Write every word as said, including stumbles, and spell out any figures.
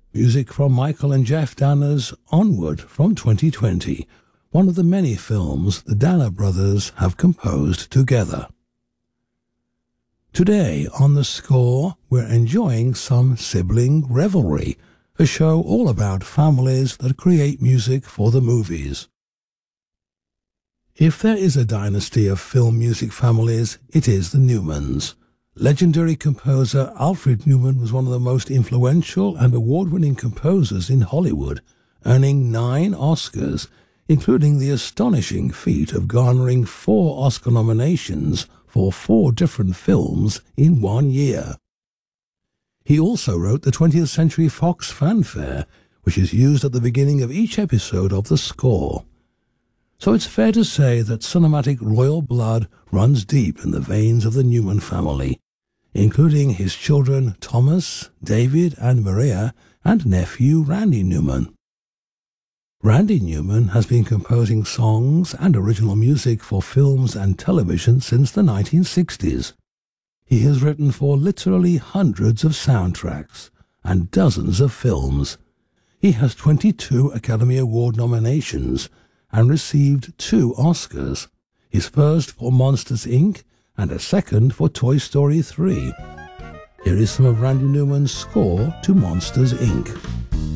Music from Michael and Jeff Danna's Onward from twenty twenty, one of the many films the Danna brothers have composed together. Today on The Score, we're enjoying some Sibling Revelry, a show all about families that create music for the movies. If there is a dynasty of film music families, it is the Newmans. Legendary composer Alfred Newman was one of the most influential and award-winning composers in Hollywood, earning nine Oscars, including the astonishing feat of garnering four Oscar nominations for four different films in one year. He also wrote the twentieth Century Fox fanfare, which is used at the beginning of each episode of The Score. So it's fair to say that cinematic royal blood runs deep in the veins of the Newman family, including his children Thomas, David, and Maria, and nephew Randy Newman. Randy Newman has been composing songs and original music for films and television since the nineteen sixties. He has written for literally hundreds of soundtracks and dozens of films. He has twenty-two Academy Award nominations and received two Oscars, his first for Monsters, Incorporated and a second for Toy Story three. Here is some of Randy Newman's score to Monsters, Incorporated